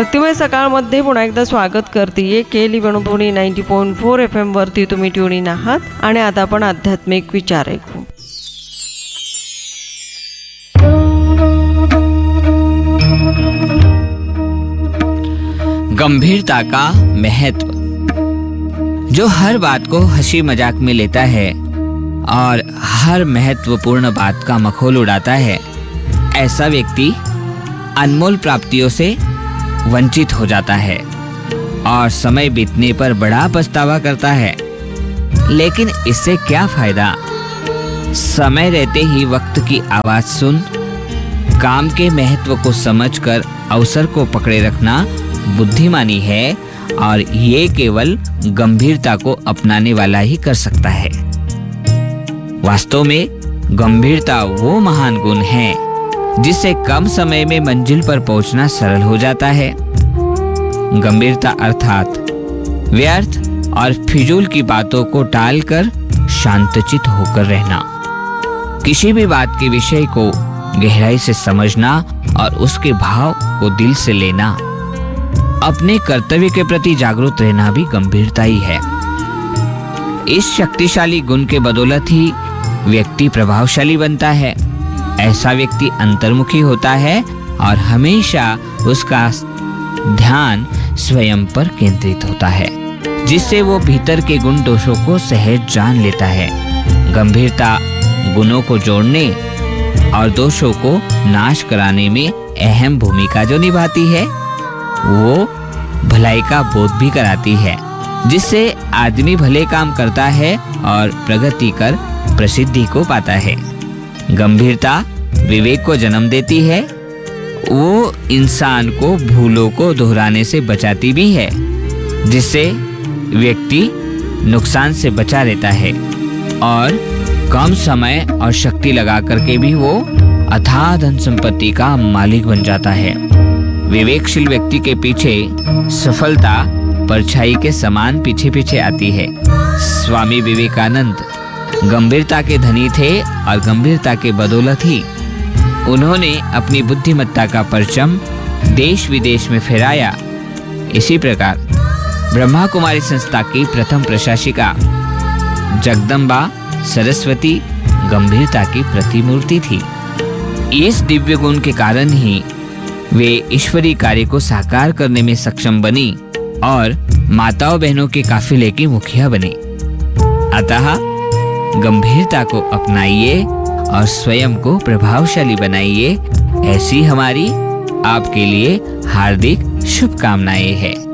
भक्तिमय सकाळमध्ये पुन्हा एकदा स्वागत करते केली वेणुध्वनी 90.4 FM वरती तुम्ही ट्यून आहात आणि आता आपण आध्यात्मिक विचार ऐकू। गंभीरता का महत्व। जो हर बात को हंसी मजाक में लेता है और हर महत्वपूर्ण बात का मखौल उड़ाता है, ऐसा व्यक्ति अनमोल प्राप्तियों से वंचित हो जाता है और समय बीतने पर बड़ा पछतावा करता है। लेकिन इससे क्या फायदा? समय रहते ही वक्त की आवाज सुन, काम के महत्व को समझकर अवसर को पकड़े रखना बुद्धिमानी है और ये केवल गंभीरता को अपनाने वाला ही कर सकता है। वास्तव में गंभीरता वो महान गुण है जिससे कम समय में मंजिल पर पहुंचना सरल हो जाता है। गंभीरता अर्थात व्यर्थ और फिजूल की बातों को टालकर शांतचित्त होकर रहना, किसी भी बात के विषय को गहराई से समझना और उसके भाव को दिल से लेना, अपने कर्तव्य के प्रति जागरूक रहना भी गंभीरता ही है। इस शक्तिशाली गुण के बदौलत ही व्यक्ति प्रभावशाली बनता है। ऐसा व्यक्ति अंतर्मुखी होता है और हमेशा उसका ध्यान स्वयं पर केंद्रित होता है, जिससे वो भीतर के गुण दोषों को सहज जान लेता है। गंभीरता गुणों को जोड़ने और दोषों को नाश कराने में अहम भूमिका जो निभाती है, वो भलाई का बोध भी कराती है, जिससे आदमी भले काम करता है और प्रगति कर प्रसिद्धि को पाता है। गंभीरता विवेक को जन्म देती है। वो इंसान को भूलों को दोहराने से बचाती भी है, जिससे व्यक्ति नुकसान से बचा रहता है और कम समय और शक्ति लगा करके भी वो अथाह धन संपत्ति का मालिक बन जाता है। विवेकशील व्यक्ति के पीछे सफलता परछाई के समान पीछे पीछे आती है। स्वामी विवेकानंद गंभीरता के धनी थे और गंभीरता के बदौलत ही उन्होंने अपनी बुद्धिमत्ता का परचम देश विदेश में फहराया। इसी प्रकार ब्रह्मा कुमारी संस्था की प्रथम प्रशासिका जगदम्बा सरस्वती गंभीरता की प्रतिमूर्ति थी। इस दिव्य गुण के कारण ही वे ईश्वरीय कार्य को साकार करने में सक्षम बनी और माताओं बहनों के काफिले की मुखिया बनी। अतः गंभीरता को अपनाइए और स्वयं को प्रभावशाली बनाइए। ऐसी हमारी आपके लिए हार्दिक शुभकामनाएं हैं।